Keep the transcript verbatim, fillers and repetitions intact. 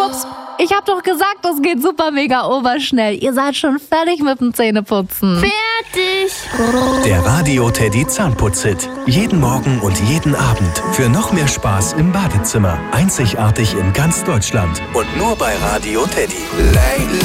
Ups, ich hab doch gesagt, das geht super mega oberschnell. Ihr seid schon fertig mit dem Zähneputzen. Fertig. Der Radio Teddy Zahnputz-Hit. Jeden Morgen und jeden Abend. Für noch mehr Spaß im Badezimmer. Einzigartig in ganz Deutschland. Und nur bei Radio Teddy.